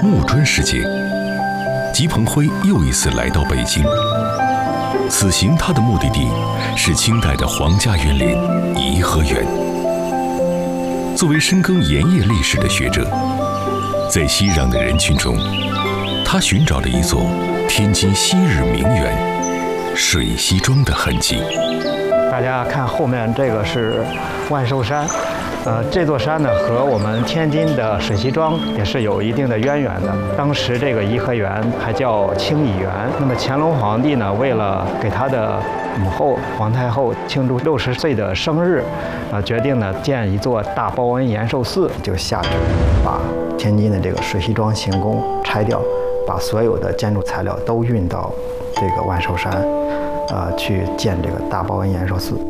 暮春时节，吉鹏辉又一次来到北京。此行他的目的地是清代的皇家园林颐和园。作为深耕盐业历史的学者，在熙攘的人群中，他寻找了一座天津昔日名园水西庄的痕迹。 大家看后面这个是万寿山，这座山呢和我们天津的水西庄也是有一定的渊源的。当时这个颐和园还叫清漪园。那么乾隆皇帝呢，为了给他的母后皇太后庆祝60岁的生日，决定呢建一座大报恩延寿寺，就下旨把天津的这个水西庄行宫拆掉，把所有的建筑材料都运到这个万寿山，去建这个大报恩延寿寺。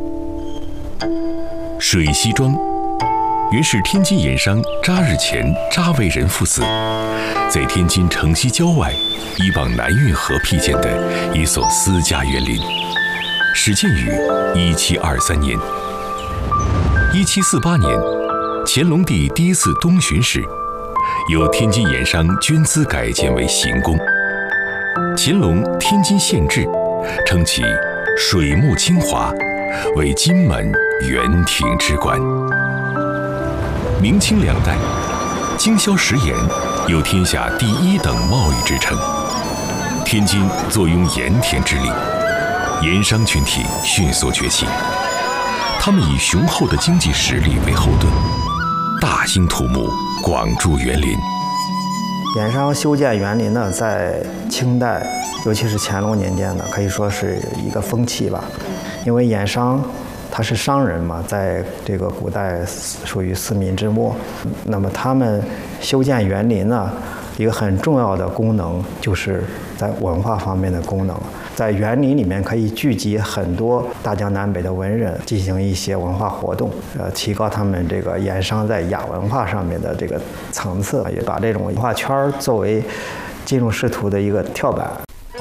水西庄原是天津盐商查日前查维仁父子在天津城西郊外依傍南运河辟建的一所私家园林，始建于1723年。1748年，乾隆帝第一次东巡时，由天津盐商捐资改建为行宫。乾隆天津县志称其水木清华，为金门园亭之冠。明清两代，经销食盐有天下第一等贸易之称。天津坐拥盐田之力，盐商群体迅速崛起。他们以雄厚的经济实力为后盾，大兴土木，广筑园林。 盐商修建园林呢，在清代，尤其是乾隆年间呢，可以说是一个风气吧。因为盐商他是商人嘛，在这个古代属于四民之末。那么他们修建园林呢，一个很重要的功能就是在文化方面的功能。在园林里面可以聚集很多大江南北的文人，进行一些文化活动，提高他们这个盐商在亚文化上面的这个层次，也把这种文化圈作为进入仕途的一个跳板。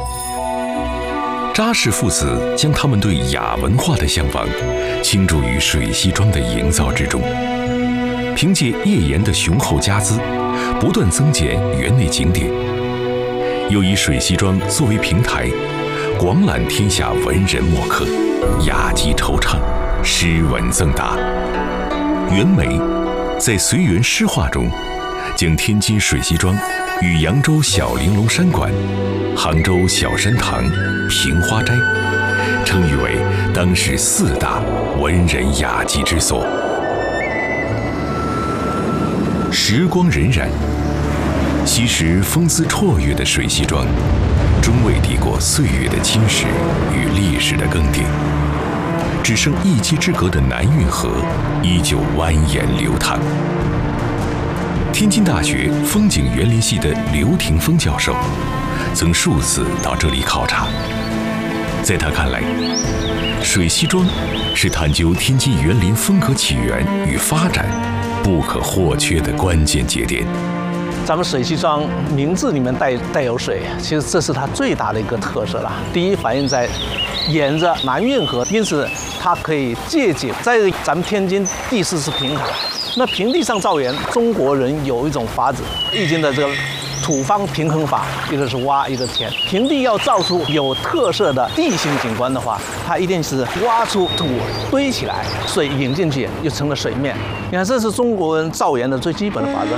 查氏父子将他们对亚文化的向往倾注于水西庄的营造之中，凭借页岩的雄厚家资，不断增减园内景点，又以水西庄作为平台，广揽天下文人墨客，雅集惆怅，诗文赠达。袁枚在随园诗话中，将天津水西庄与扬州小玲珑山馆、杭州小山堂、平花斋称誉为当时4大文人雅集之所。时光荏苒，昔时风姿绰约的水西庄，终未抵过岁月的侵蚀与历史的更迭，只剩一街之隔的南运河依旧蜿蜒流淌。天津大学风景园林系的刘廷峰教授曾数次到这里考察，在他看来，水西庄是探究天津园林风格起源与发展不可或缺的关键节点。 咱们水西庄名字里面带有水，其实这是它最大的一个特色了。第一，反映在沿着南运河，因此它可以借景。在咱们天津地势是平坦，那平地上造园，中国人有一种法子，易经的这个土方平衡法，一个是挖，一个是填。平地要造出有特色的地形景观的话，它一定是挖出土堆起来，水引进去，就成了水面。你看，这是中国人造园的最基本的法则。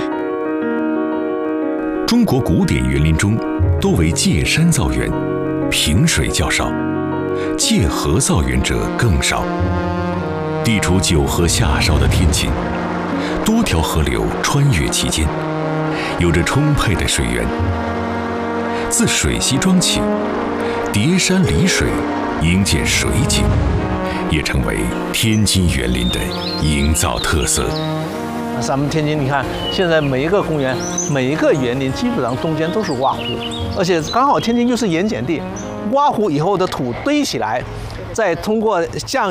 中国古典园林中多为借山造园，平水较少，借河造园者更少。地处九河下梢的天津，多条河流穿越其间，有着充沛的水源。自水西庄起，叠山离水，营建水景，也成为天津园林的营造特色。 咱们天津，你看现在每一个公园、每一个园林，基本上中间都是挖湖，而且刚好天津又是盐碱地，挖湖以后的土堆起来，再通过降